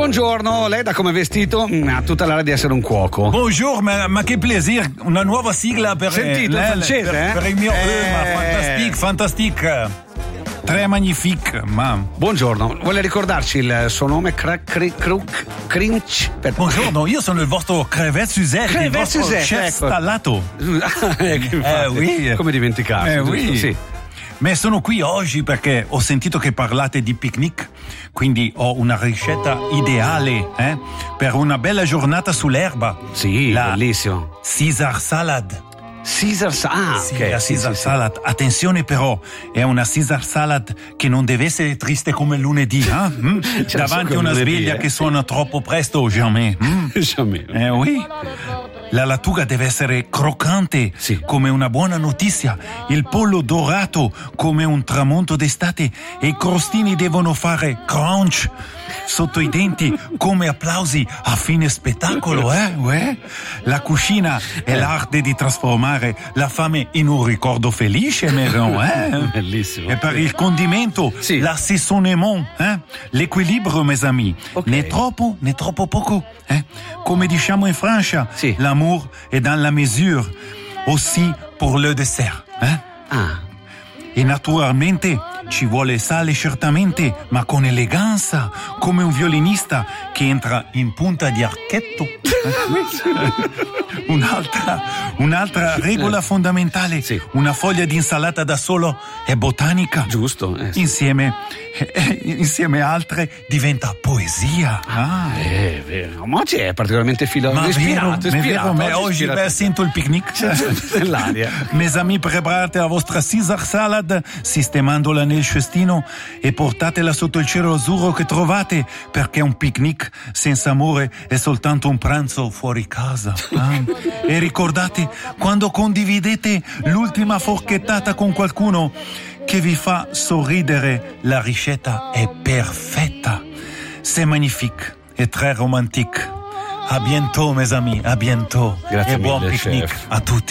Buongiorno, lei da come è vestito ha tutta l'aria di essere un cuoco. Bonjour, ma che plaisir, una nuova sigla per Sentito il francese, per il mio ma fantastique. Très magnifique, ma. Buongiorno, vuole ricordarci il suo nome? Crinch? Buongiorno, io sono il vostro Crevette Suzette, il vostro chef stallato. Oui. Come dimenticarsi? Oui. Sì. Ma sono qui oggi perché ho sentito che parlate di picnic, quindi ho una ricetta ideale per una bella giornata sull'erba. Sì, bellissimo. Caesar salad. Caesar salad. Sì, la Caesar salad. Attenzione però, è una Caesar salad che non deve essere triste come lunedì, davanti a una sveglia che suona troppo presto, jamais. Jamais. Oui. La lattuga deve essere croccante, come una buona notizia, il pollo dorato come un tramonto d'estate e i crostini devono fare crunch sotto i denti come applausi a fine spettacolo, La cucina è l'arte di trasformare la fame in un ricordo felice, Meron, Bellissimo. E per il condimento, l'assaisonnement, l'equilibrio, mes amis. Né troppo, né troppo poco, Come diciamo in Francia, l'amour est dans la mesure, aussi pour le dessert, E naturalmente ci vuole sale certamente, ma con eleganza, come un violinista che entra in punta di archetto. Un'altra regola fondamentale, una foglia di insalata da solo è botanica. Giusto. Insieme altre diventa poesia. È vero. Ma oggi è particolarmente ispirato. Ma oggi sento il picnic nell'aria. Mes amis, preparate la vostra Caesar salad, sistemandola nel cestino e portatela sotto il cielo azzurro che trovate, perché un picnic senza amore è soltanto un pranzo fuori casa. E ricordate, quando condividete l'ultima forchettata con qualcuno che vi fa sorridere, la ricetta è perfetta. C'est magnifique et très romantique. A bientôt, mes amis, a bientôt. Grazie e buon mille, picnic chef. a tutti.